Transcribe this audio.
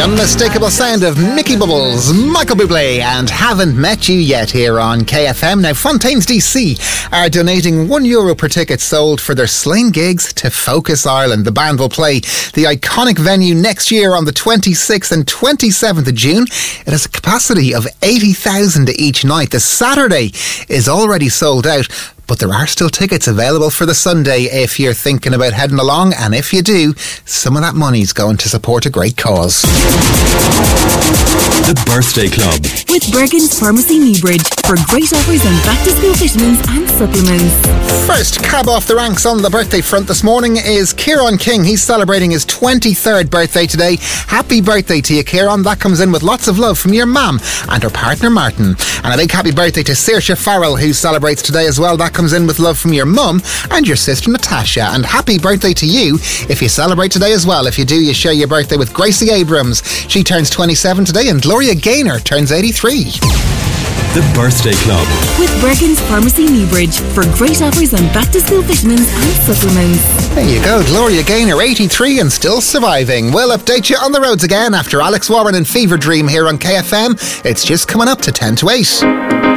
unmistakable sound of Mickey Bubbles, Michael Bublé, and Haven't Met You Yet here on KFM. Now, Fontaines DC are donating €1 per ticket sold for their Slane gigs to Focus Ireland. The band will play the iconic venue next year on the 26th and 27th of June. It has a capacity of 80,000 each night. The Saturday is already sold out, but there are still tickets available for the Sunday if you're thinking about heading along, and if you do, some of that money's going to support a great cause. The Birthday Club with Bergen's Pharmacy Newbridge for great offers on back-to-school vitamins and supplements. First cab off the ranks on the birthday front this morning is Kieran King. He's celebrating his 23rd birthday today. Happy birthday to you, Kieran. That comes in with lots of love from your mum and her partner Martin. And a big happy birthday to Saoirse Farrell, who celebrates today as well. That comes in with love from your mum and your sister Natasha. And happy birthday to you if you celebrate today as well. If you do, you share your birthday with Gracie Abrams. She turns 27 today, and Gloria Gaynor turns 83. The Birthday Club with Bergen's Pharmacy Newbridge for great offers on back-to-school vitamins and supplements. There you go, Gloria Gaynor, 83 and still surviving. We'll update you on the roads again after Alex Warren and Fever Dream here on KFM. It's just coming up to 10 to 8.